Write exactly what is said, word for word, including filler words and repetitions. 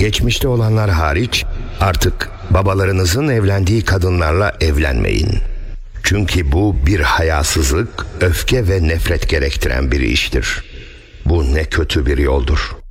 Geçmişte olanlar hariç artık babalarınızın evlendiği kadınlarla evlenmeyin. Çünkü bu bir hayasızlık, öfke ve nefret gerektiren bir iştir. Bu ne kötü bir yoldur.